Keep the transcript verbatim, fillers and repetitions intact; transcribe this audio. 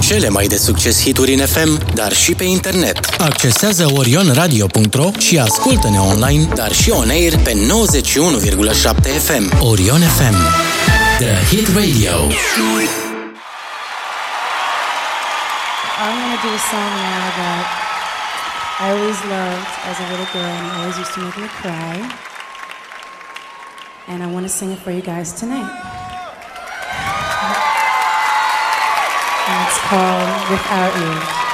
Cele mai de succes hituri în F M, dar și pe internet. Accesează orion radio punct ro și ascultă-ne online, dar și on air pe nouăzeci și unu virgulă șapte F M. Orion F M. The Hit Radio. I'm gonna do a song now that I always loved as a little girl and always used to make me cry. And I want to sing it for you guys tonight. And it's called Without You.